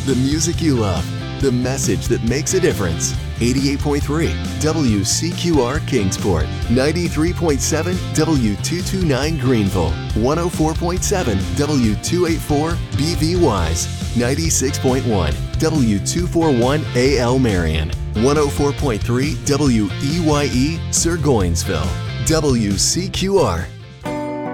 The music you love. The message that makes a difference. 88.3 WCQR Kingsport, 93.7 W229 Greenville, 104.7 W284 BV Wise, 96.1 W241 AL Marion, 104.3 WEYE Sir Goinsville. WCQR